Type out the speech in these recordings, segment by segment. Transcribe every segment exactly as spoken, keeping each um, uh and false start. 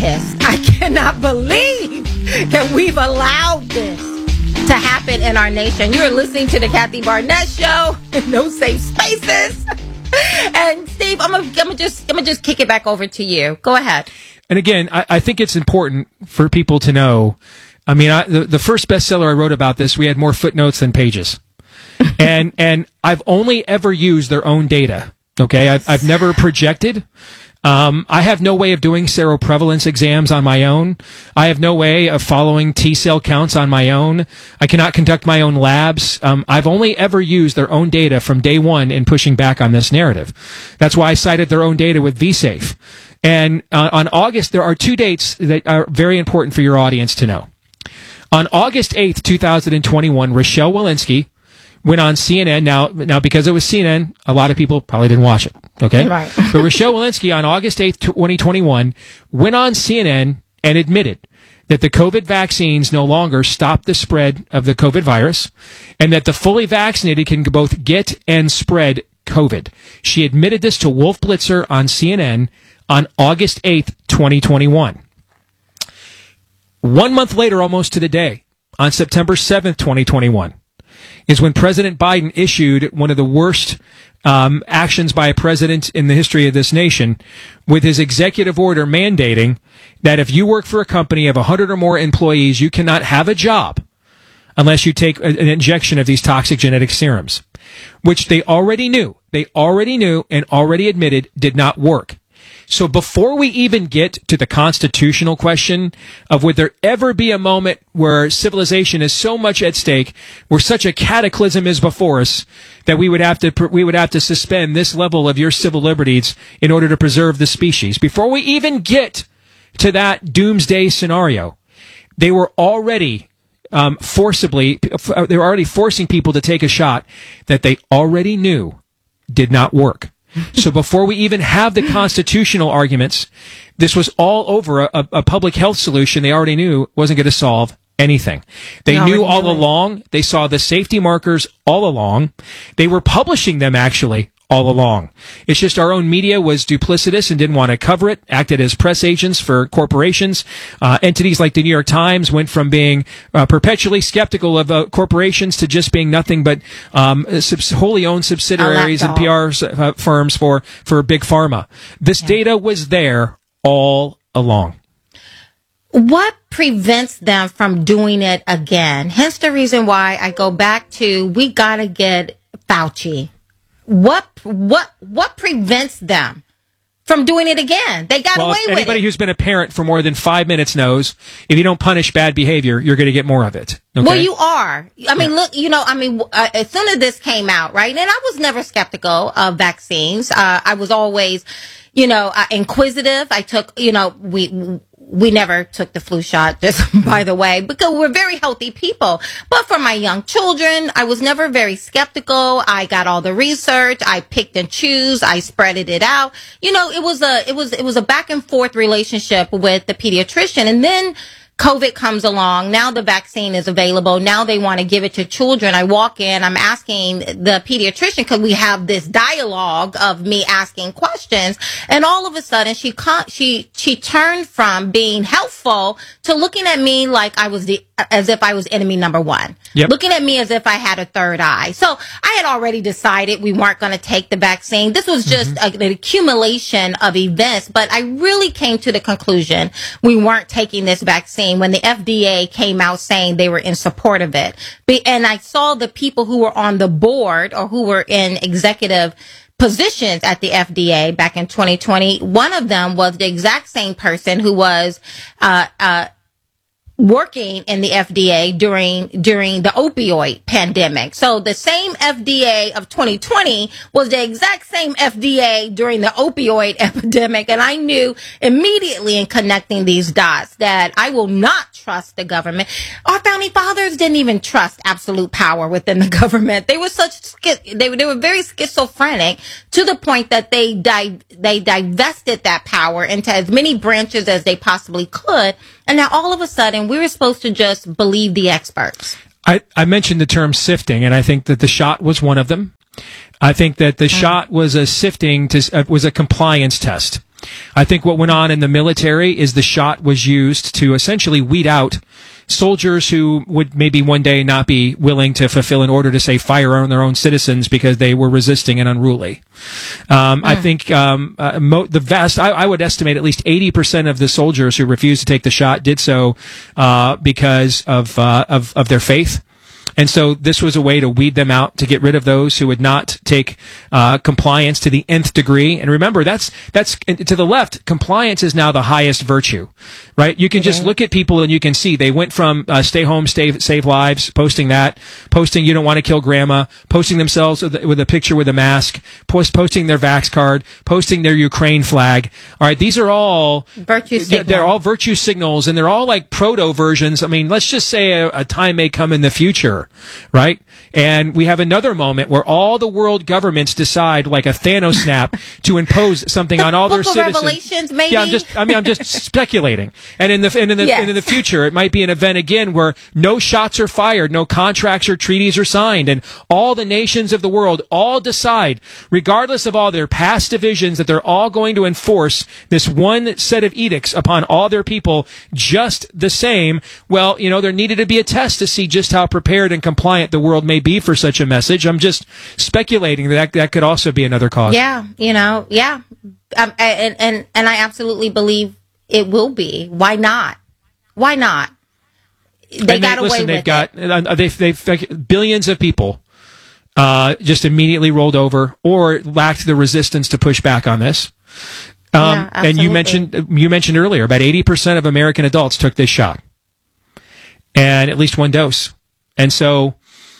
pissed. I cannot believe that we've allowed this to happen in our nation. You're listening to the Kathy Barnett Show. No safe spaces. And Steve, I'm gonna, I'm gonna just, I'm gonna just kick it back over to you. Go ahead. And again, I, I think it's important for people to know. I mean, I, the, the first bestseller I wrote about this, we had more footnotes than pages, and and I've only ever used their own data. Okay, I've I've never projected. Um, I have no way of doing seroprevalence exams on my own. I have no way of following T cell counts on my own. I cannot conduct my own labs. Um, I've only ever used their own data from day one in pushing back on this narrative. That's why I cited their own data with vSafe. And uh, on August, there are two dates that are very important for your audience to know. On August eighth, twenty twenty-one, Rochelle Walensky went on C N N. Now, now because it was C N N, a lot of people probably didn't watch it. Okay, right. But Rochelle Walensky on August eighth, twenty twenty-one, went on C N N and admitted that the COVID vaccines no longer stop the spread of the COVID virus, and that the fully vaccinated can both get and spread COVID. She admitted this to Wolf Blitzer on C N N on August eighth, twenty twenty-one. One month later, almost to the day, on September seventh, twenty twenty-one, is when President Biden issued one of the worst um, actions by a president in the history of this nation with his executive order mandating that if you work for a company of one hundred or more employees, you cannot have a job unless you take an injection of these toxic genetic serums, which they already knew. They already knew and already admitted did not work. So before we even get to the constitutional question of would there ever be a moment where civilization is so much at stake, where such a cataclysm is before us, that we would have to we would have to suspend this level of your civil liberties in order to preserve the species. Before we even get to that doomsday scenario, they were already um, forcibly they were already forcing people to take a shot that they already knew did not work. So before we even have the constitutional arguments, this was all over a, a public health solution they already knew wasn't going to solve anything. They No, knew really. all along. They saw the safety markers all along. They were publishing them actually all along. It's just our own media was duplicitous and didn't want to cover it, acted as press agents for corporations. Uh, entities like the New York Times went from being uh, perpetually skeptical of uh, corporations to just being nothing but um, sub- wholly owned subsidiaries and P R uh, firms for, for Big Pharma. This yeah. data was there all along. What prevents them from doing it again? Hence the reason why I go back to we got to get Fauci. What what what prevents them from doing it again? They got well, away with it. Anybody who's been a parent for more than five minutes knows if you don't punish bad behavior, you're going to get more of it. Okay? Well, you are. I mean, look, you know, I mean, uh, as soon as this came out, right? And I was never skeptical of vaccines. Uh, I was always, you know, uh, inquisitive. I took, you know, we. We never took the flu shot, just by the way, because we're very healthy people. But for my young children, I was never very skeptical. I got all the research. I picked and choose. I spreaded it out. You know, it was a, it was, it was a back and forth relationship with the pediatrician. And then COVID comes along. Now the vaccine is available. Now they want to give it to children. I walk in, I'm asking the pediatrician, because we have this dialogue of me asking questions. And all of a sudden she con- she, she turned from being helpful to looking at me like I was the, as if I was enemy number one. Yep. Looking at me as if I had a third eye. So I had already decided we weren't going to take the vaccine. This was just mm-hmm. a, an accumulation of events, but I really came to the conclusion we weren't taking this vaccine when the F D A came out saying they were in support of it. And I saw the people who were on the board or who were in executive positions at the F D A back in twenty twenty. One of them was the exact same person who was, uh, uh, working in the F D A during during the opioid pandemic. So the same F D A of twenty twenty was the exact same F D A during the opioid epidemic. And I knew immediately in connecting these dots that I will not trust the government. Our founding fathers didn't even trust absolute power within the government. They were such they were, they were very schizophrenic to the point that they di- they divested that power into as many branches as they possibly could. And now all of a sudden, we were supposed to just believe the experts. I, I mentioned the term sifting, and I think that the shot was one of them. I think that the mm. shot was a sifting, to, uh, was a compliance test. I think what went on in the military is the shot was used to essentially weed out soldiers who would maybe one day not be willing to fulfill an order to, say, fire on their own citizens because they were resisting and unruly. Um, mm. I think um, uh, mo- the vast, I, I would estimate at least eighty percent of the soldiers who refused to take the shot did so uh, because of, uh, of of their faith. And so this was a way to weed them out, to get rid of those who would not take uh, compliance to the nth degree. And remember, that's that's to the left. Compliance is now the highest virtue, right? You can just look at people and you can see they went from uh, stay home, stay, save lives, posting that, posting you don't want to kill grandma, posting themselves with, with a picture with a mask, post, posting their Vax card, posting their Ukraine flag. All right, these are all virtue signals. They're all virtue signals, and they're all like proto versions. I mean, let's just say a, a time may come in the future. Right? And we have another moment where all the world governments decide, like a Thanos snap, to impose something on all Book their of citizens. Revelations, maybe? Yeah, I'm just, I mean, I'm just speculating. And in the, and in the, Yes. and in the future, it might be an event again where no shots are fired, no contracts or treaties are signed, and all the nations of the world all decide, regardless of all their past divisions, that they're all going to enforce this one set of edicts upon all their people just the same. Well, you know, there needed to be a test to see just how prepared and compliant the world may be for such a message. I'm just speculating that that could also be another cause. Yeah, you know, yeah. Um, and, and, and I absolutely believe it will be. Why not? Why not? They and got they, away listen, with they've got, it. uh, they've, they've, billions of people uh, just immediately rolled over or lacked the resistance to push back on this. Um, Yeah, and you absolutely. mentioned, you mentioned earlier, about eighty percent of American adults took this shot. And at least one dose. And so,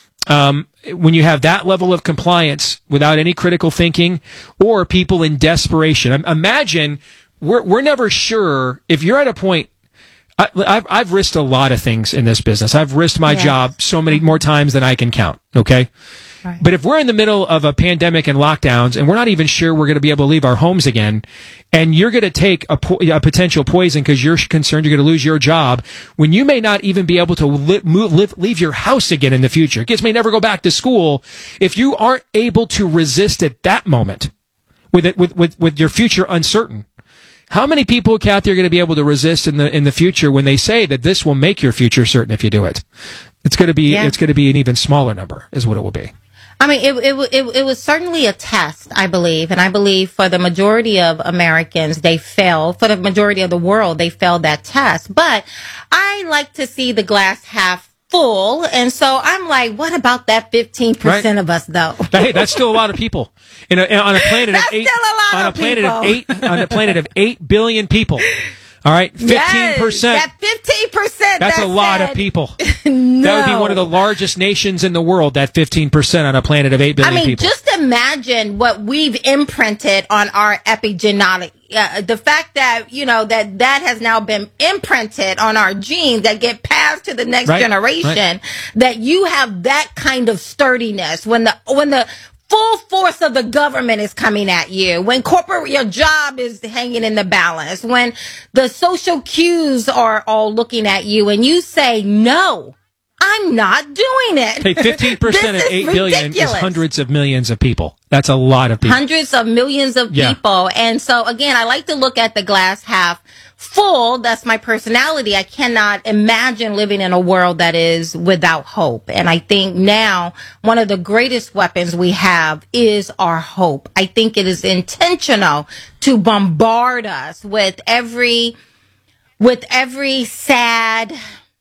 um, when you have that level of compliance without any critical thinking or people in desperation, imagine we're, we're never sure if you're at a point. I, I've, I've risked a lot of things in this business. I've risked my Yes. job so many more times than I can count. Okay. Right. But if we're in the middle of a pandemic and lockdowns and we're not even sure we're going to be able to leave our homes again, and you're going to take a, po- a potential poison because you're concerned you're going to lose your job, when you may not even be able to li- move, live, leave your house again in the future, kids may never go back to school, if you aren't able to resist at that moment with it, with, with, with your future uncertain, how many people, Kathy, are going to be able to resist in the in the future when they say that this will make your future certain if you do it? It's going to be Yeah. it's going to be an even smaller number, is what it will be. I mean, it, it it it was certainly a test, I believe, and I believe for the majority of Americans, they failed. For the majority of the world, they failed that test. But I like to see the glass half full, and so I'm like, what about that fifteen percent Right. of us, though? Hey, that's still a lot of people. In a, on a planet of That's eight, still a lot on a of planet people. of eight, on a planet of eight billion people. All right, fifteen percent. Yes, that fifteen percent. That's that a lot said, of people. No. That would be one of the largest nations in the world. That fifteen percent on a planet of eight billion I mean, people. just imagine what we've imprinted on our epigenetic. Uh, the fact that, you know, that that has now been imprinted on our genes that get passed to the next Right, generation, right. that you have that kind of sturdiness when the, when the, full force of the government is coming at you, when corporate, your job is hanging in the balance, when the social cues are all looking at you and you say, no, I'm not doing it. Hey, fifteen percent of This is eight billion ridiculous. is hundreds of millions of people. That's a lot of people. Hundreds of millions of Yeah. people. And so again, I like to look at the glass half full. That's my personality. I cannot imagine living in a world that is without hope. And I think now one of the greatest weapons we have is our hope. I think it is intentional to bombard us with every, with every sad,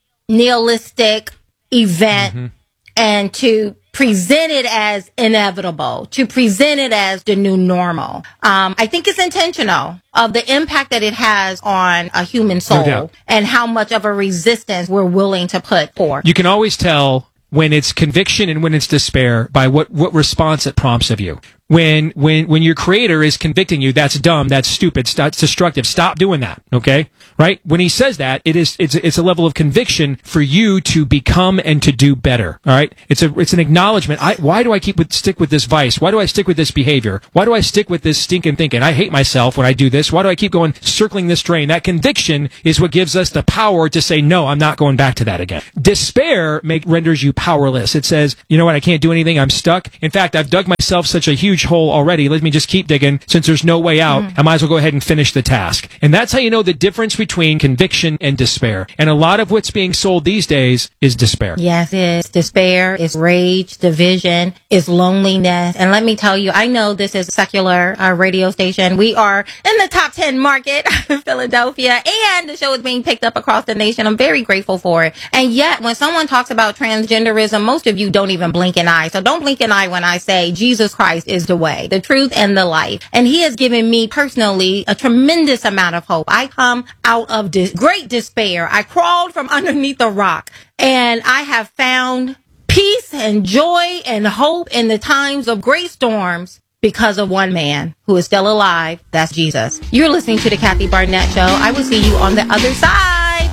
nihilistic event, mm-hmm. and to present it as inevitable, to present it as the new normal. Um, I think it's intentional of the impact that it has on a human soul, No and how much of a resistance we're willing to put forth. You can always tell when it's conviction and when it's despair by what, what response it prompts of you. When, when, when your creator is convicting you, that's dumb, that's stupid, that's destructive, stop doing that, okay? Right? When he says that, it is, it's, it's a level of conviction for you to become and to do better, alright? It's a, it's an acknowledgement. I, why do I keep with, stick with this vice? Why do I stick with this behavior? Why do I stick with this stinking thinking? I hate myself when I do this. Why do I keep going, circling this drain? That conviction is what gives us the power to say, no, I'm not going back to that again. Despair make, renders you powerless. It says, you know what? I can't do anything. I'm stuck. In fact, I've dug myself such a huge huge hole already. Let me just keep digging. Since there's no way out, mm. I might as well go ahead and finish the task. And that's how you know the difference between conviction and despair. And a lot of what's being sold these days is despair. Yes, it's despair, it's rage, division, it's loneliness. And let me tell you, I know this is a secular uh, radio station. We are in the top ten market in Philadelphia, and the show is being picked up across the nation. I'm very grateful for it. And yet, when someone talks about transgenderism, most of you don't even blink an eye. So don't blink an eye when I say Jesus Christ is the way, the truth, and the life. And he has given me personally a tremendous amount of hope. I come out of dis- great despair. I crawled from underneath a rock, and I have found peace and joy and hope in the times of great storms because of one man who is still alive. That's Jesus. You're listening to the Kathy Barnett Show. I will see you on the other side.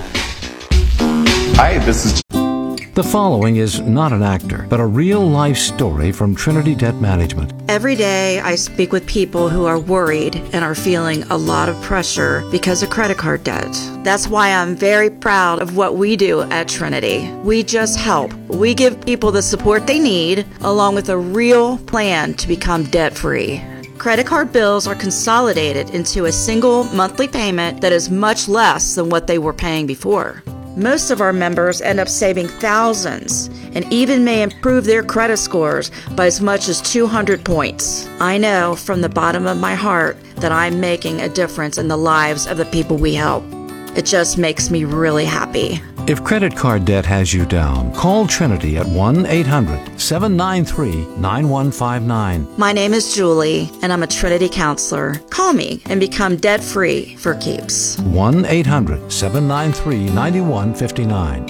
Hi, this is... The following is not an actor, but a real-life story from Trinity Debt Management. Every day, I speak with people who are worried and are feeling a lot of pressure because of credit card debt. That's why I'm very proud of what we do at Trinity. We just help. We give people the support they need, along with a real plan to become debt-free. Credit card bills are consolidated into a single monthly payment that is much less than what they were paying before. Most of our members end up saving thousands and even may improve their credit scores by as much as two hundred points. I know from the bottom of my heart that I'm making a difference in the lives of the people we help. It just makes me really happy. If credit card debt has you down, call Trinity at one eight hundred seven nine three nine one five nine. My name is Julie, and I'm a Trinity counselor. Call me and become debt-free for keeps. one eight hundred seven nine three nine one five nine.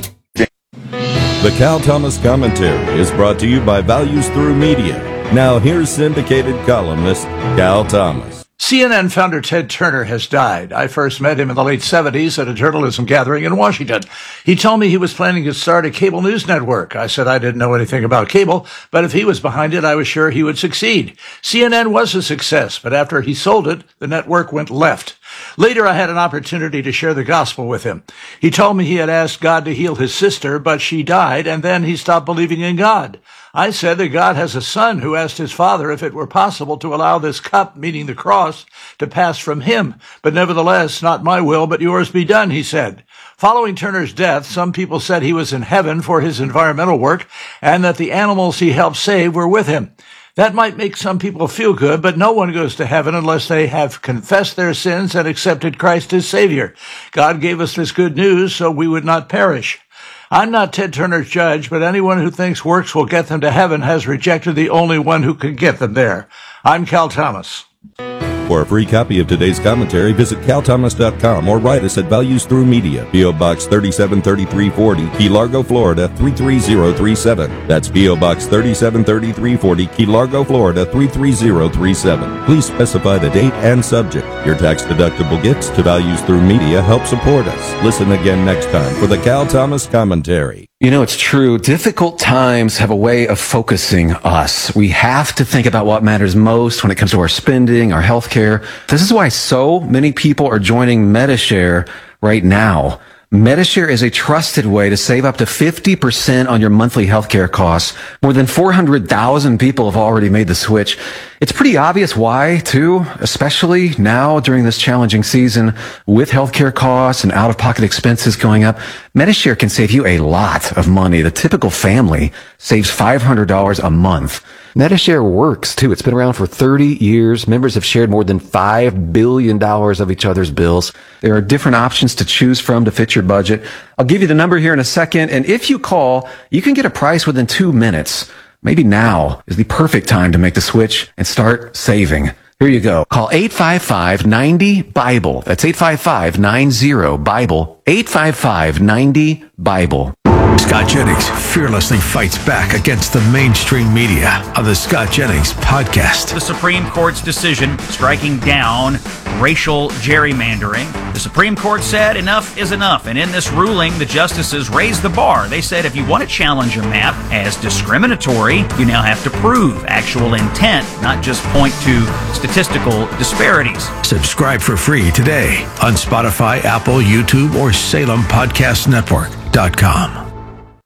The Cal Thomas Commentary is brought to you by Values Through Media. Now here's syndicated columnist Cal Thomas. C N N founder Ted Turner has died. I first met him in the late seventies at a journalism gathering in Washington. He told me he was planning to start a cable news network. I said I didn't know anything about cable, but if he was behind it, I was sure he would succeed. C N N was a success, but after he sold it, the network went left. Later, I had an opportunity to share the gospel with him. He told me he had asked God to heal his sister, but she died, and then he stopped believing in God. I said that God has a son who asked his father if it were possible to allow this cup, meaning the cross, to pass from him. But nevertheless, not my will, but yours be done, he said. Following Turner's death, some people said he was in heaven for his environmental work and that the animals he helped save were with him. That might make some people feel good, but no one goes to heaven unless they have confessed their sins and accepted Christ as Savior. God gave us this good news so we would not perish. I'm not Ted Turner's judge, but anyone who thinks works will get them to heaven has rejected the only one who can get them there. I'm Cal Thomas. For a free copy of today's commentary, visit cal thomas dot com or write us at Values Through Media, P O. Box thirty-seven thirty-three forty, Key Largo, Florida three three zero three seven. That's P O. Box thirty-seven thirty-three forty, Key Largo, Florida three three zero three seven. Please specify the date and subject. Your tax-deductible gifts to Values Through Media help support us. Listen again next time for the Cal Thomas Commentary. You know, it's true. Difficult times have a way of focusing us. We have to think about what matters most when it comes to our spending, our health care. This is why so many people are joining Medi-Share right now. Medi-Share is a trusted way to save up to fifty percent on your monthly healthcare costs. More than four hundred thousand people have already made the switch. It's pretty obvious why, too, especially now during this challenging season with healthcare costs and out-of-pocket expenses going up. Medi-Share can save you a lot of money. The typical family saves five hundred dollars a month. Medi-Share works, too. It's been around for thirty years. Members have shared more than five billion dollars of each other's bills. There are different options to choose from to fit your budget. I'll give you the number here in a second, and if you call, you can get a price within two minutes. Maybe now is the perfect time to make the switch and start saving. Here you go. Call eight five five, nine zero, BIBLE. That's eight five five, nine zero, BIBLE. eight five five, nine zero, BIBLE. Scott Jennings fearlessly fights back against the mainstream media on the Scott Jennings Podcast. The Supreme Court's decision striking down racial gerrymandering. The Supreme Court said enough is enough, and in this ruling, the justices raised the bar. They said if you want to challenge a map as discriminatory, you now have to prove actual intent, not just point to statistical disparities. Subscribe for free today on Spotify, Apple, YouTube, or Salem Podcast Network dot com.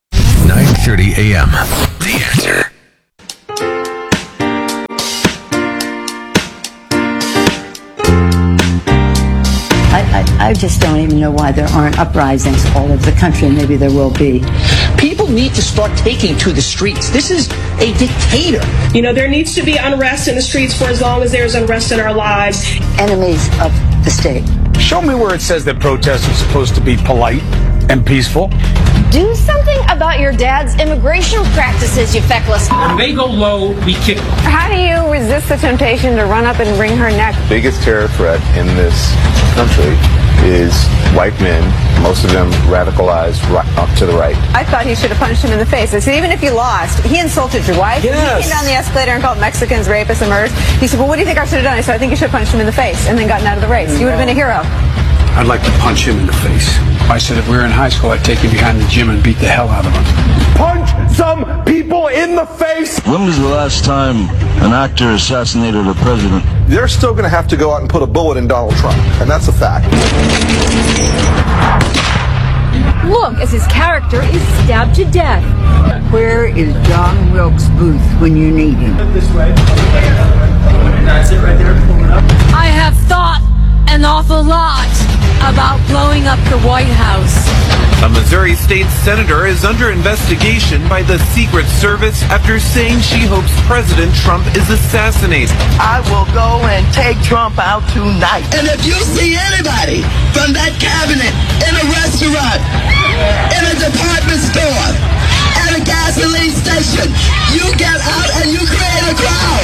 nine thirty a.m. The Answer. I just don't even know why there aren't uprisings all over the country, and maybe there will be. People need to start taking to the streets. This is a dictator. You know, there needs to be unrest in the streets for as long as there's unrest in our lives. Enemies of the state. Show me where it says that protests are supposed to be polite and peaceful. Do something about your dad's immigration practices, you feckless. When they go low, we kick them. How do you resist the temptation to run up and wring her neck? The biggest terror threat in this country is white men, most of them radicalized right, up to the right. I thought he should have punched him in the face. I said, even if you lost, he insulted your wife. Yes. He came down the escalator and called Mexicans rapists and murderers. He said, well, what do you think I should have done? I said, I think you should have punched him in the face and then gotten out of the race. You would have been a hero. I'd like to punch him in the face. I said if we were in high school, I'd take him behind the gym and beat the hell out of him. Punch some people in the face! When was the last time an actor assassinated a president? They're still going to have to go out and put a bullet in Donald Trump, and that's a fact. Look, as his character is stabbed to death. Where is John Wilkes Booth when you need him? This way. That's it right there. Pull it up. I have thought an awful lot about blowing up the White House. A Missouri state senator is under investigation by the Secret Service after saying she hopes President Trump is assassinated. I will go and take Trump out tonight. And if you see anybody from that cabinet in a restaurant, in a department store, at a gasoline station, you get out and you create a crowd.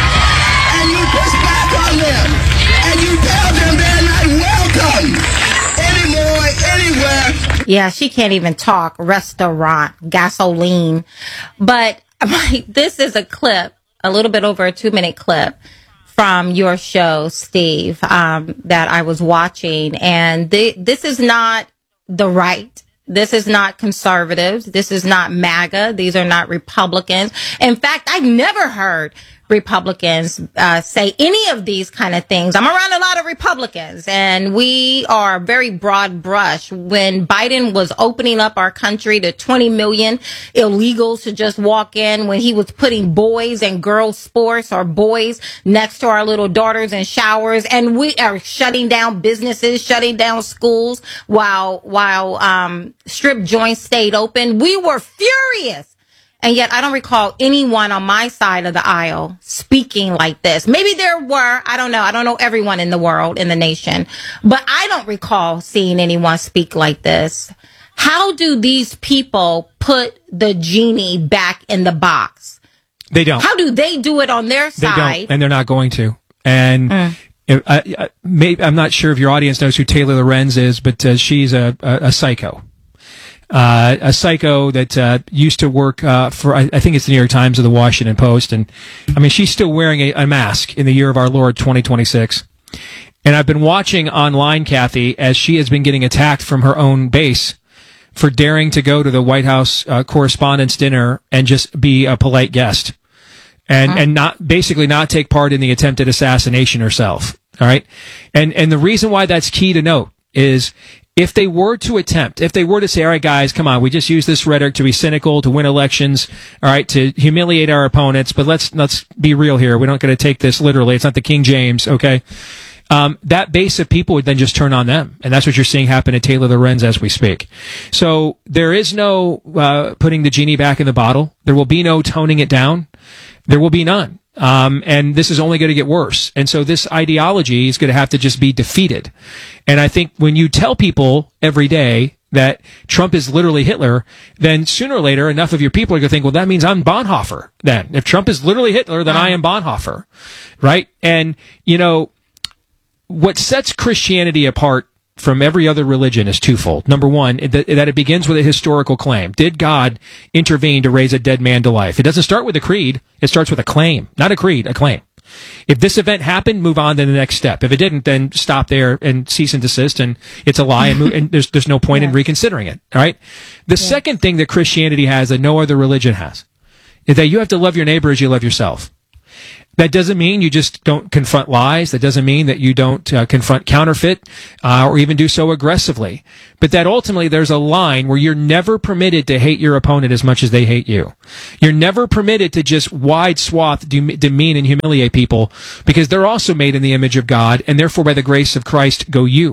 And you push back on them. And you tell them they're not welcome anymore, anywhere. Yeah, she can't even talk. Restaurant, gasoline. But like, this is a clip, a little bit over a two minute clip from your show, Steve, um, that I was watching. And th- this is not the right. This is not conservatives. This is not MAGA. These are not Republicans. In fact, I've never heard Republicans uh, say any of these kind of things. I'm around a lot of Republicans, and we are very broad brush. When Biden was opening up our country to twenty million illegals to just walk in, when he was putting boys and girls sports or boys next to our little daughters in showers, and we are shutting down businesses, shutting down schools while while um strip joints stayed open, we were furious. And yet I don't recall anyone on my side of the aisle speaking like this. Maybe there were. I don't know. I don't know everyone in the world, in the nation. But I don't recall seeing anyone speak like this. How do these people put the genie back in the box? They don't. How do they do it on their They side? don't, and they're not going to. And Mm. if, I, I, maybe, I'm not sure if your audience knows who Taylor Lorenz is, but uh, she's a, a, a psycho. Uh, a psycho that uh, used to work uh, for, I, I think it's the New York Times or the Washington Post. And I mean, she's still wearing a, a mask in the year of our Lord twenty twenty-six. And I've been watching online, Kathy, as she has been getting attacked from her own base for daring to go to the White House uh, Correspondents' Dinner and just be a polite guest. And, Mm. and not, basically not take part in the attempted assassination herself. All right. And, and the reason why that's key to note is if they were to attempt, if they were to say, all right, guys, come on, we just use this rhetoric to be cynical, to win elections, all right, to humiliate our opponents, but let's, let's be real here. We're not going to take this literally. It's not the King James. Okay. Um, that base of people would then just turn on them. And that's what you're seeing happen to Taylor Lorenz as we speak. So there is no, uh, putting the genie back in the bottle. There will be no toning it down. There will be none. Um, and this is only going to get worse. And so this ideology is going to have to just be defeated. And I think when you tell people every day that Trump is literally Hitler, then sooner or later, enough of your people are going to think, well, that means I'm Bonhoeffer then. If Trump is literally Hitler, then I am Bonhoeffer. Right? And, you know, what sets Christianity apart from every other religion is twofold. Number one, that, that it begins with a historical claim. Did God intervene to raise a dead man to life? It doesn't start with a creed. It starts with a claim. Not a creed, a claim. If this event happened, move on to the next step. If it didn't, then stop there and cease and desist, and it's a lie, and, move, and there's there's no point yeah. in reconsidering it. All right? The yeah. second thing that Christianity has that no other religion has is that you have to love your neighbor as you love yourself. That doesn't mean you just don't confront lies. That doesn't mean that you don't uh, confront counterfeit uh, or even do so aggressively. But that ultimately there's a line where you're never permitted to hate your opponent as much as they hate you. You're never permitted to just wide swath de- demean and humiliate people because they're also made in the image of God, and therefore by the grace of Christ go you.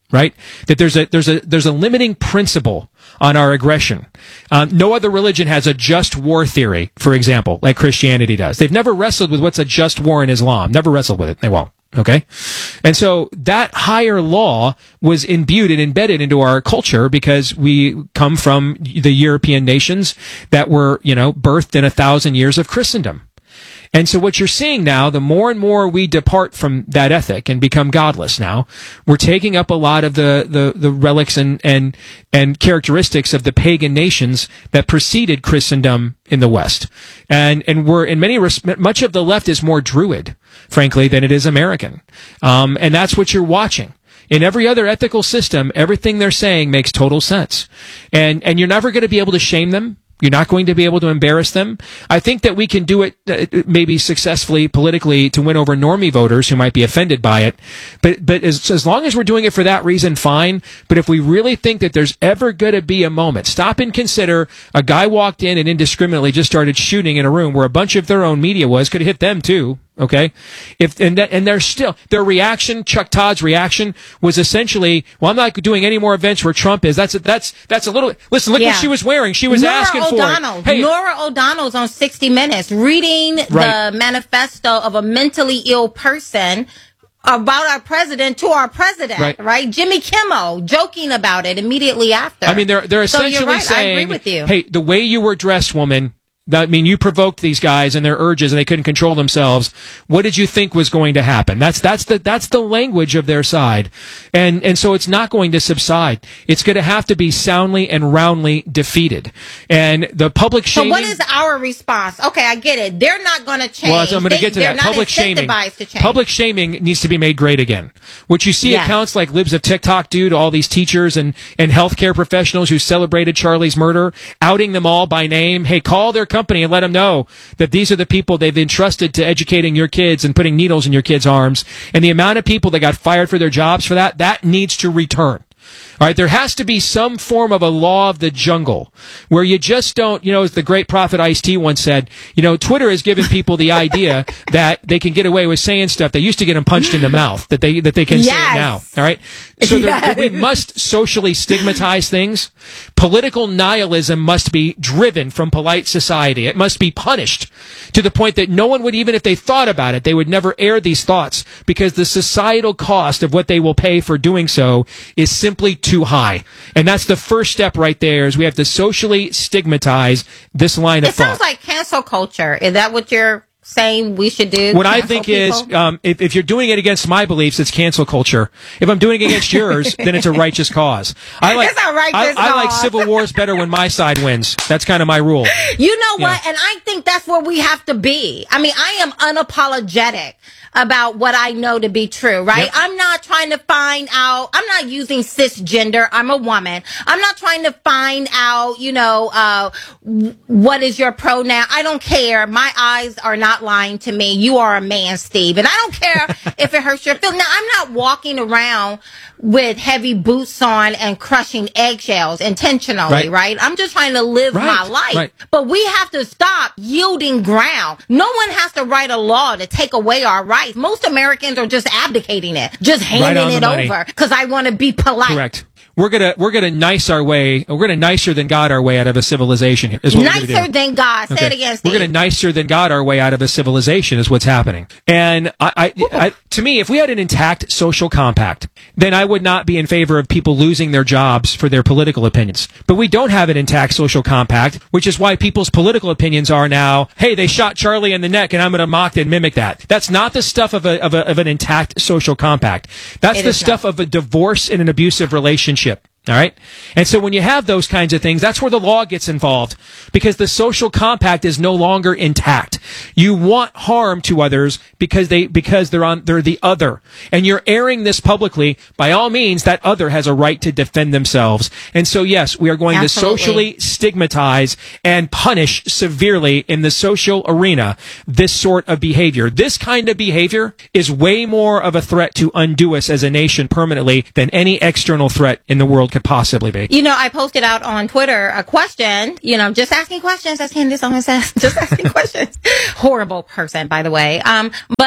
right? That there's a there's a there's a limiting principle on our aggression. Um, no other religion has a just war theory, for example, like Christianity does. They've never wrestled with what's a just war in Islam. Never wrestled with it. They won't. Okay. And so that higher law was imbued and embedded into our culture because we come from the European nations that were, you know, birthed in a thousand years of Christendom. And so what you're seeing now, the more and more we depart from that ethic and become godless now, we're taking up a lot of the, the, the relics and, and, and characteristics of the pagan nations that preceded Christendom in the West. And, and we're, in many respects, much of the left is more Druid, frankly, than it is American. Um, and that's what you're watching. In every other ethical system, everything they're saying makes total sense. And, and you're never going to be able to shame them. You're not going to be able to embarrass them. I think that we can do it uh, maybe successfully politically to win over normie voters who might be offended by it. But but as, as long as we're doing it for that reason, fine. But if we really think that there's ever going to be a moment, stop and consider a guy walked in and indiscriminately just started shooting in a room where a bunch of their own media was, could have hit them too. Okay, if and that, and they're still their reaction. Chuck Todd's reaction was essentially, "Well, I'm not doing any more events where Trump is." That's a, that's that's a little. Listen, look yeah. what she was wearing. She was Nora asking O'Donnell. for it. Hey, Nora O'Donnell's on sixty minutes reading Right. the manifesto of a mentally ill person about our president to our president. Right. Right, Jimmy Kimmel joking about it immediately after. I mean, they're they're So essentially you're right. saying, I agree with you. "Hey, the way you were dressed, woman." That, I mean, you provoked these guys and their urges, and they couldn't control themselves. What did you think was going to happen? That's that's the that's the language of their side, and and so it's not going to subside. It's going to have to be soundly and roundly defeated. And the public shaming. So what is our response? Okay, I get it. They're not going to change. Well, I'm going to get to They're that. not Public shaming. incentivized to change. Public shaming needs to be made great again. What you see Yes. accounts like Libs of TikTok do to all these teachers and, and healthcare professionals who celebrated Charlie's murder, outing them all by name. Hey, call their company and let them know that these are the people they've entrusted to educating your kids and putting needles in your kids' arms. And the amount of people that got fired for their jobs for that, that needs to return. All right, there has to be some form of a law of the jungle where you just don't, you know, as the great prophet Ice-T once said, you know, Twitter has given people the idea that they can get away with saying stuff they used to get them punched in the mouth, that they that they can say it now. All right, so Yes. there, we must socially stigmatize things. Political nihilism must be driven from polite society. It must be punished to the point that no one would, even if they thought about it, they would never air these thoughts because the societal cost of what they will pay for doing so is simply too high. And that's the first step right there, is we have to socially stigmatize this line of It thought. sounds like cancel culture. Is that what you're saying we should do? What I Cancel think people? is, um, if, if you're doing it against my beliefs, it's cancel culture. If I'm doing it against yours, then it's a righteous cause. I like, It's a righteous I, I like cause. civil wars better when my side wins. That's kind of my rule. You know what? Yeah. And I think that's where we have to be. I mean, I am unapologetic about what I know to be true, right? Yep. I'm not trying to find out, I'm not using cisgender, I'm a woman. I'm not trying to find out, you know, uh, w- what is your pronoun? I don't care. My eyes are not lying to me. You are a man, Steve. And I don't care if it hurts your feelings. Now, I'm not walking around with heavy boots on and crushing eggshells intentionally, Right. right? I'm just trying to live Right, my life. right. But we have to stop yielding ground. No one has to write a law to take away our rights. Most Americans are just abdicating it, just Right on handing the it money. over because I want to be polite. Correct. We're gonna we're gonna nice our way. We're gonna nicer than God our way out of a civilization. Here, is what we're gonna Nicer do. than God. Say Okay. it again, We're Steve. going to nicer than God our way out of a civilization is what's happening. And I, I, I, to me, if we had an intact social compact, then I would not be in favor of people losing their jobs for their political opinions. But we don't have an intact social compact, which is why people's political opinions are now, hey, they shot Charlie in the neck and I'm going to mock and mimic that. That's not the stuff of a, of a, of an intact social compact. That's It the is stuff of a divorce in an abusive relationship. All right. And so when you have those kinds of things, that's where the law gets involved because the social compact is no longer intact. You want harm to others because they, because they're on, they're the other. And you're airing this publicly. By all means, that other has a right to defend themselves. And so, yes, we are going Absolutely. to socially stigmatize and punish severely in the social arena this sort of behavior. This kind of behavior is way more of a threat to undo us as a nation permanently than any external threat in the world could possibly be. You know, I posted out on Twitter a question, you know, just asking questions, as Candace always says, just asking questions. Horrible person, by the way. Um, but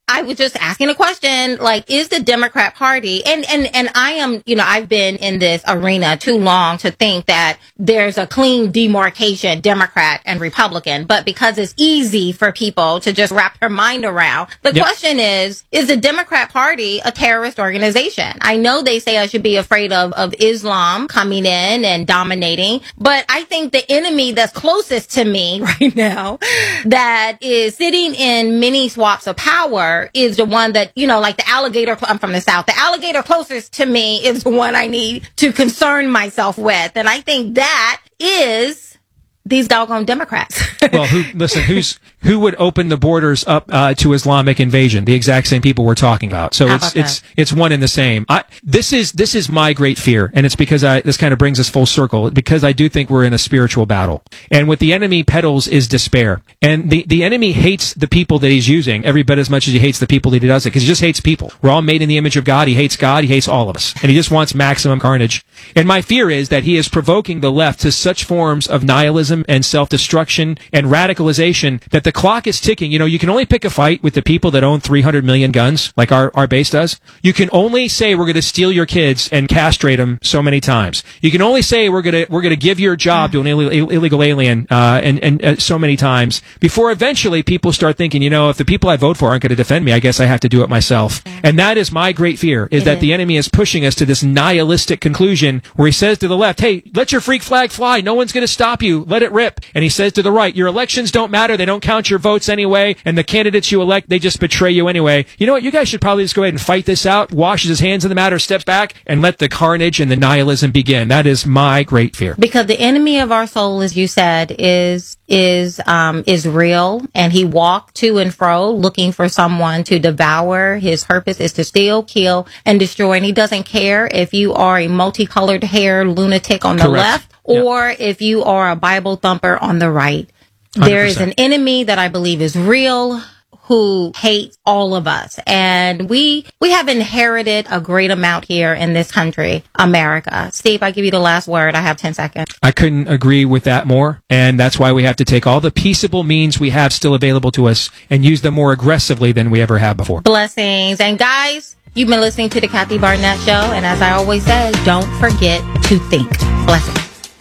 I was just asking a question, like, is the Democrat Party, and, and, and I am, you know, I've been in this arena too long to think that there's a clean demarcation, Democrat and Republican, but because it's easy for people to just wrap their mind around, the yep. question is, is the Democrat Party a terrorist organization? I know they say I should be afraid of, of Islam coming in and dominating, but I think the enemy that's closest to me right now, that is sitting in many swaps of power, is the one that, you know, like the alligator, I'm from the South, the alligator closest to me is the one I need to concern myself with. And I think that is these doggone Democrats. Well, who, listen, who's, who would open the borders up, uh, to Islamic invasion? The exact same people we're talking about. So How it's, about it's, it's one and the same. I, this is, this is my great fear. And it's because I, this kind of brings us full circle, because I do think we're in a spiritual battle. And what the enemy peddles is despair. And the, the enemy hates the people that he's using every bit as much as he hates the people that he doesn't, because he just hates people. We're all made in the image of God. He hates God. He hates all of us. And he just wants maximum carnage. And my fear is that he is provoking the left to such forms of nihilism and self-destruction and radicalization that the clock is ticking. You know, you can only pick a fight with the people that own three hundred million guns, like our, our base does. You can only say we're going to steal your kids and castrate them so many times. You can only say we're going to we're going to give your job to an Ill- illegal alien uh, and and uh, so many times before eventually people start thinking, you know, if the people I vote for aren't going to defend me, I guess I have to do it myself. And that is my great fear, is that the enemy is pushing us to this nihilistic conclusion where he says to the left, hey, let your freak flag fly. No one's going to stop you. Let it rip. And he says to the right, your elections don't matter. They don't count your votes anyway. And the candidates you elect, they just betray you anyway. You know what? You guys should probably just go ahead and fight this out, washes his hands in the matter, steps back, and let the carnage and the nihilism begin. That is my great fear. Because the enemy of our soul, as you said, is is um is real, and he walked to and fro looking for someone to devour. His purpose is to steal, kill, and destroy. And he doesn't care if you are a multicolored hair lunatic on the Correct. left, or yep. if you are a Bible thumper on the right. one hundred percent. There is an enemy that I believe is real, who hates all of us. And we we have inherited a great amount here in this country, America. Steve, I give you the last word. I have ten seconds. I couldn't agree with that more. And that's why we have to take all the peaceable means we have still available to us and use them more aggressively than we ever have before. Blessings. And guys, you've been listening to the Kathy Barnett Show. And as I always say, don't forget to think. Blessings.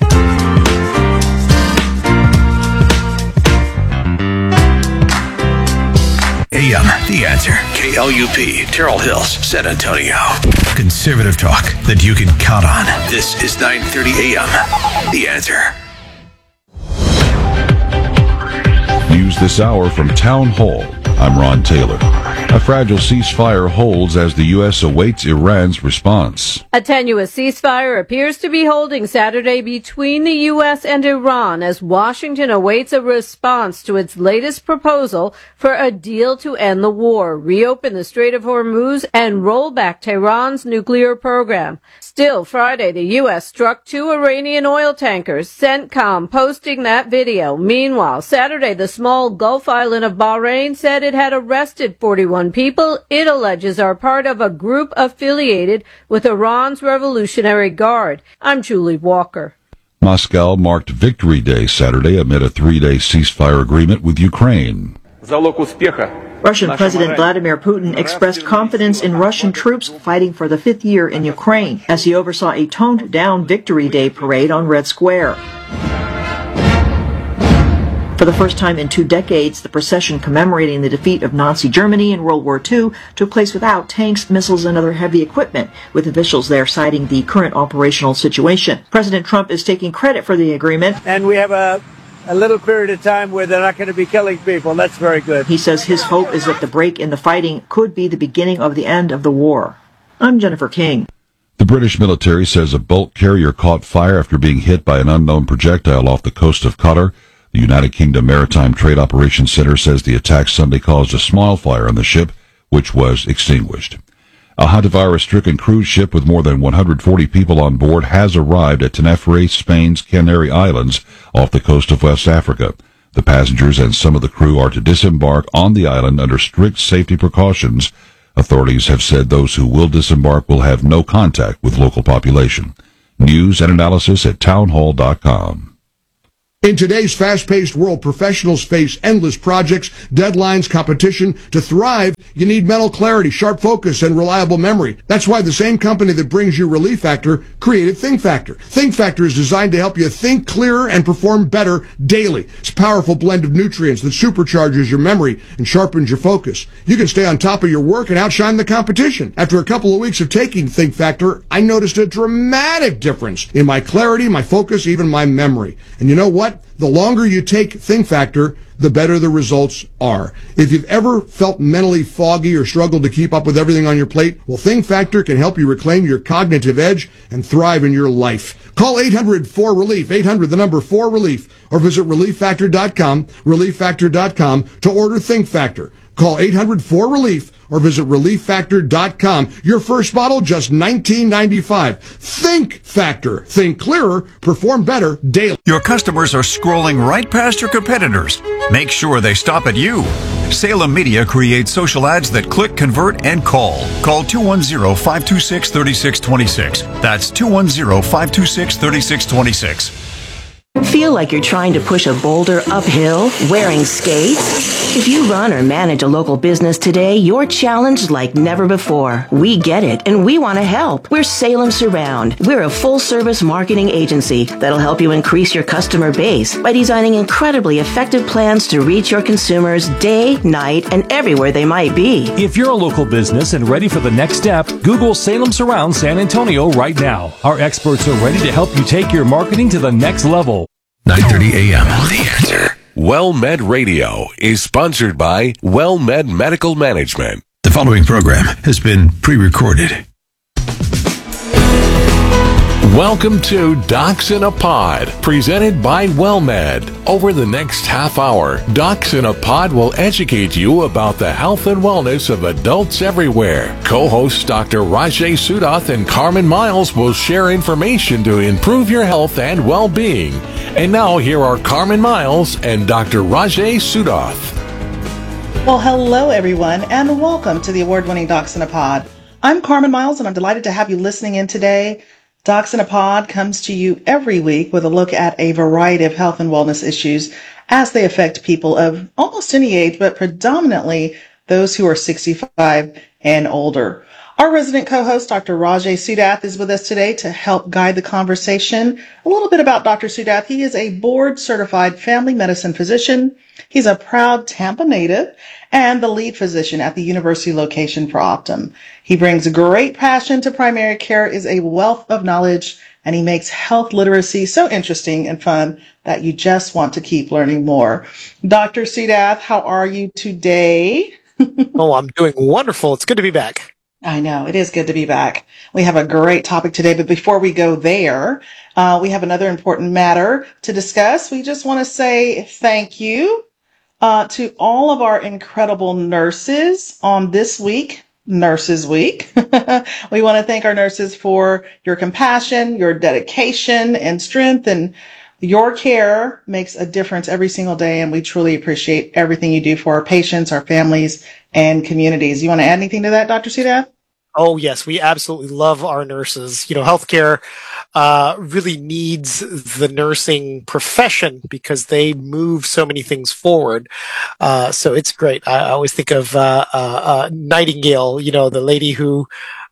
A M, The Answer. K L U P, Terrell Hills, San Antonio. Conservative talk that you can count on. This is nine thirty A M, The Answer. News this hour from Town Hall. I'm Ron Taylor. A fragile ceasefire holds as the U S awaits Iran's response. A tenuous ceasefire appears to be holding Saturday between the U S and Iran as Washington awaits a response to its latest proposal for a deal to end the war, reopen the Strait of Hormuz, and roll back Tehran's nuclear program. Still, Friday, the U S struck two Iranian oil tankers, CENTCOM posting that video. Meanwhile, Saturday, the small Gulf island of Bahrain said it had arrested forty-one people it alleges are part of a group affiliated with Iran's Revolutionary Guard. I'm Julie Walker. Moscow marked Victory Day Saturday amid a three-day ceasefire agreement with Ukraine. Russian President Vladimir Putin expressed confidence in Russian troops fighting for the fifth year in Ukraine as he oversaw a toned-down Victory Day parade on Red Square. For the first time in two decades, the procession commemorating the defeat of Nazi Germany in World War Two took place without tanks, missiles, and other heavy equipment, with officials there citing the current operational situation. President Trump is taking credit for the agreement. And we have a, a little period of time where they're not going to be killing people. That's very good. He says his hope is that the break in the fighting could be the beginning of the end of the war. I'm Jennifer King. The British military says a bulk carrier caught fire after being hit by an unknown projectile off the coast of Qatar. The United Kingdom Maritime Trade Operations Center says the attack Sunday caused a small fire on the ship, which was extinguished. A hantavirus-stricken cruise ship with more than one hundred forty people on board has arrived at Tenerife, Spain's Canary Islands, off the coast of West Africa. The passengers and some of the crew are to disembark on the island under strict safety precautions. Authorities have said those who will disembark will have no contact with local population. News and analysis at townhall dot com. In today's fast-paced world, professionals face endless projects, deadlines, competition. To thrive, you need mental clarity, sharp focus, and reliable memory. That's why the same company that brings you Relief Factor created Think Factor. Think Factor is designed to help you think clearer and perform better daily. It's a powerful blend of nutrients that supercharges your memory and sharpens your focus. You can stay on top of your work and outshine the competition. After a couple of weeks of taking Think Factor, I noticed a dramatic difference in my clarity, my focus, even my memory. And you know what? The longer you take Think Factor, the better the results are. If you've ever felt mentally foggy or struggled to keep up with everything on your plate, well, Think Factor can help you reclaim your cognitive edge and thrive in your life. Call eight hundred four relief, eight hundred the number four relief, or visit relief factor dot com, relief factor dot com to order Think Factor. Call eight hundred four relief or visit relief factor dot com. Your first bottle, just nineteen ninety-five. Think Factor. Think clearer, perform better daily. Your customers are scrolling right past your competitors. Make sure they stop at you. Salem Media creates social ads that click, convert, and call. Call two one zero, five two six, three six two six. That's two one zero, five two six, three six two six. Feel like you're trying to push a boulder uphill wearing skates? If you run or manage a local business today, you're challenged like never before. We get it, and we want to help. We're Salem Surround. We're a full-service marketing agency that'll help you increase your customer base by designing incredibly effective plans to reach your consumers day, night, and everywhere they might be. If you're a local business and ready for the next step, Google Salem Surround San Antonio right now. Our experts are ready to help you take your marketing to the next level. nine thirty a.m. The Answer. WellMed Radio is sponsored by WellMed Medical Management. The following program has been pre-recorded. Welcome to Docs in a Pod, presented by WellMed. Over the next half hour, Docs in a Pod will educate you about the health and wellness of adults everywhere. Co-hosts Doctor Rajay Sudath and Carmen Miles will share information to improve your health and well-being. And now, here are Carmen Miles and Doctor Rajay Sudath. Well, hello, everyone, and welcome to the award-winning Docs in a Pod. I'm Carmen Miles, and I'm delighted to have you listening in today. Docs in a Pod comes to you every week with a look at a variety of health and wellness issues as they affect people of almost any age, but predominantly those who are sixty-five and older. Our resident co-host, Doctor Rajay Sudath, is with us today to help guide the conversation. A little bit about Doctor Sudath. He is a board-certified family medicine physician. He's a proud Tampa native and the lead physician at the university location for Optum. He brings great passion to primary care, is a wealth of knowledge, and he makes health literacy so interesting and fun that you just want to keep learning more. Doctor Sudath, how are you today? Oh, I'm doing wonderful. It's good to be back. I know, it is good to be back. We have a great topic today, but before we go there, uh, we have another important matter to discuss. We just want to say thank you uh, to all of our incredible nurses on this week, Nurses Week. We want to thank our nurses for your compassion, your dedication, and strength, and your care makes a difference every single day, and we truly appreciate everything you do for our patients, our families, and communities. You want to add anything to that, Doctor Sudath? Oh, yes, we absolutely love our nurses. You know, healthcare uh, really needs the nursing profession because they move so many things forward. Uh, so it's great. I, I always think of uh, uh, uh, Nightingale, you know, the lady who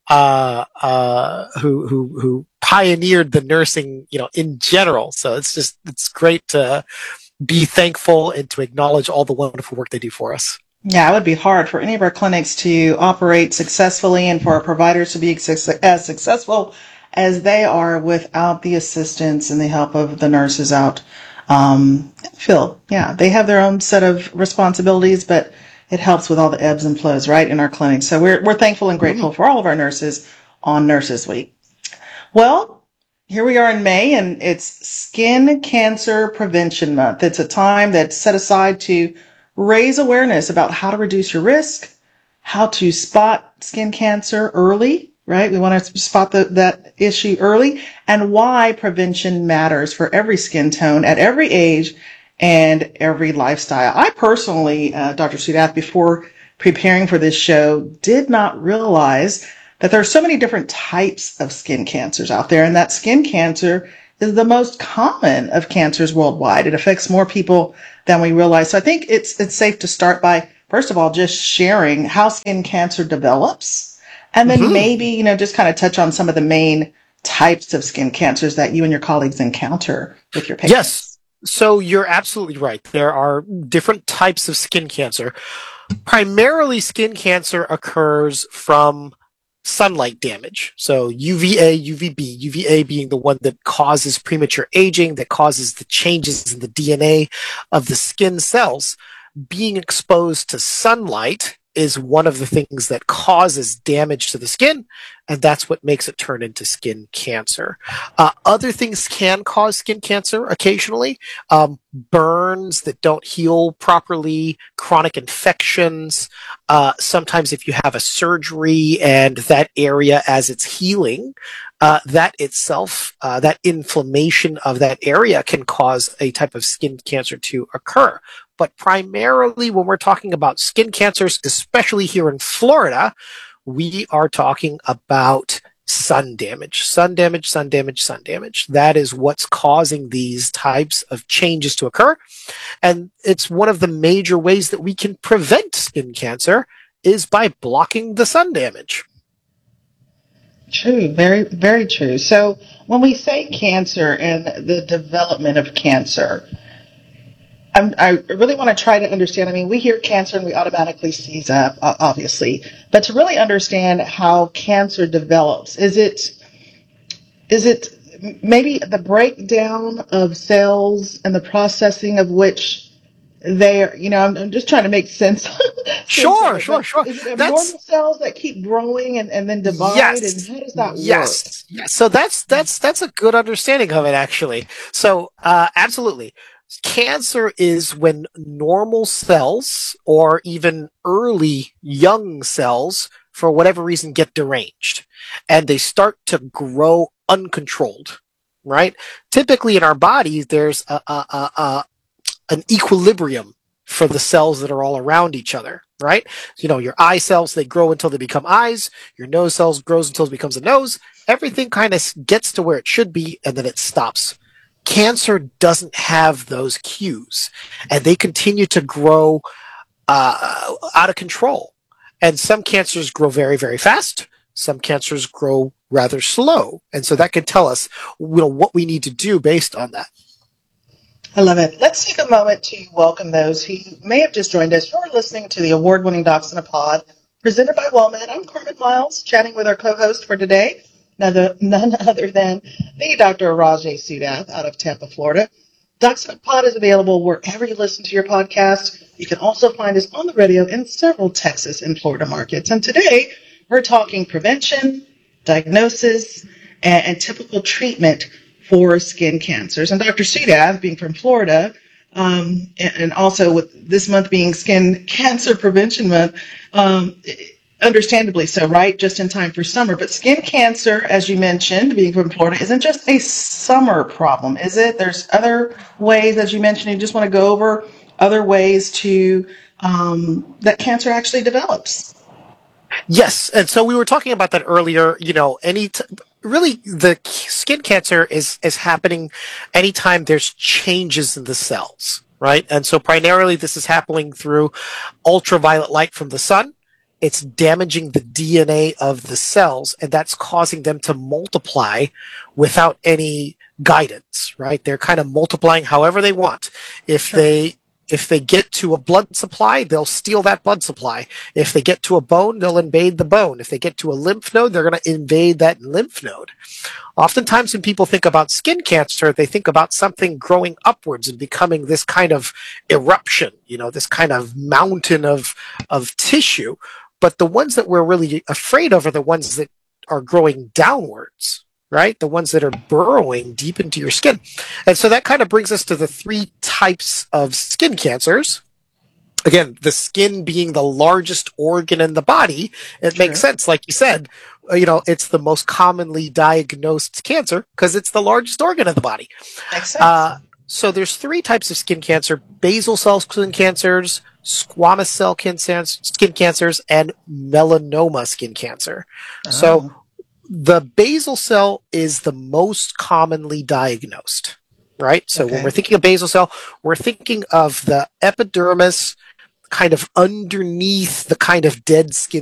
uh, uh, who who who pioneered the nursing, you know, in general. So it's just it's great to be thankful and to acknowledge all the wonderful work they do for us. Yeah, it would be hard for any of our clinics to operate successfully and for our providers to be as successful as they are without the assistance and the help of the nurses out. Um, Phil, yeah, they have their own set of responsibilities, but it helps with all the ebbs and flows, right, in our clinics. So we're we're thankful and grateful for all of our nurses on Nurses Week. Well, here we are in May, and it's Skin Cancer Prevention Month. It's a time that's set aside to raise awareness about how to reduce your risk, how to spot skin cancer early, right? We want to spot the, that issue early, and why prevention matters for every skin tone at every age and every lifestyle. I personally, uh, Doctor Sudath, before preparing for this show, did not realize that there are so many different types of skin cancers out there, and that skin cancer is the most common of cancers worldwide. It affects more people than we realize. So I think it's it's safe to start by, first of all, just sharing how skin cancer develops, and then mm-hmm. maybe, you know, just kind of touch on some of the main types of skin cancers that you and your colleagues encounter with your patients. Yes. So you're absolutely right. There are different types of skin cancer. Primarily, skin cancer occurs from sunlight damage. So U V A, U V B, U V A being the one that causes premature aging, that causes the changes in the D N A of the skin cells. Being exposed to sunlight is one of the things that causes damage to the skin, and that's what makes it turn into skin cancer. Uh, other things can cause skin cancer occasionally. Um, burns that don't heal properly, chronic infections. Uh, sometimes if you have a surgery and that area as it's healing, uh, that itself, uh, that inflammation of that area can cause a type of skin cancer to occur. But primarily when we're talking about skin cancers, especially here in Florida, we are talking about sun damage, sun damage, sun damage, sun damage. That is what's causing these types of changes to occur. And it's one of the major ways that we can prevent skin cancer is by blocking the sun damage. True, very, very true. So when we say cancer and the development of cancer, I'm, I really want to try to understand. I mean, we hear cancer and we automatically seize up, obviously, but to really understand how cancer develops, is it, is it maybe the breakdown of cells and the processing of which they are, you know, I'm, I'm just trying to make sense. Sure, sure, sure. Is it abnormal that's, cells that keep growing and, and then divide? Yes, and how does that yes, work? Yes. So that's, that's, that's a good understanding of it, actually. So, uh, absolutely. Cancer is when normal cells or even early young cells, for whatever reason, get deranged and they start to grow uncontrolled, right? Typically in our bodies, there's a, a, a, a, an equilibrium for the cells that are all around each other, right? You know, your eye cells, they grow until they become eyes. Your nose cells grows until it becomes a nose. Everything kind of gets to where it should be and then it stops. Cancer doesn't have those cues, and they continue to grow uh, out of control. And some cancers grow very, very fast. Some cancers grow rather slow. And so that can tell us, you know, what we need to do based on that. I love it. Let's take a moment to welcome those who may have just joined us. You're listening to the award-winning Docs in a Pod, presented by WellMed. I'm Carmen Miles, chatting with our co-host for today, None, none other than the Doctor Rajay Sudath out of Tampa, Florida. Docs in a Pod is available wherever you listen to your podcast. You can also find us on the radio in several Texas and Florida markets. And today, we're talking prevention, diagnosis, and, and typical treatment for skin cancers. And Doctor Sudath, being from Florida, um, and, and also with this month being Skin Cancer Prevention Month, um, understandably so, right? Just in time for summer. But skin cancer, as you mentioned, being from Florida, isn't just a summer problem, is it? There's other ways, as you mentioned, you just want to go over other ways to um, that cancer actually develops. Yes. And so we were talking about that earlier. You know, any t- really the skin cancer is, is happening anytime there's changes in the cells, right? And so primarily this is happening through ultraviolet light from the sun. It's damaging the D N A of the cells, and that's causing them to multiply without any guidance, right? They're kind of multiplying however they want. If sure. they if they get to a blood supply, they'll steal that blood supply. If they get to a bone, they'll invade the bone. If they get to a lymph node, they're going to invade that lymph node. Oftentimes when people think about skin cancer, they think about something growing upwards and becoming this kind of eruption, you know, this kind of mountain of of tissue. But the ones that we're really afraid of are the ones that are growing downwards, right? The ones that are burrowing deep into your skin. And so that kind of brings us to the three types of skin cancers. Again, the skin being the largest organ in the body, it sure. makes sense. Like you said, you know, it's the most commonly diagnosed cancer because it's the largest organ in the body. Makes sense. Uh, so there's three types of skin cancer: basal cell skin cancers, squamous cell skin cancers, and melanoma skin cancer. Oh. So the basal cell is the most commonly diagnosed, right? So Okay. when we're thinking of basal cell, we're thinking of the epidermis kind of underneath the kind of dead skin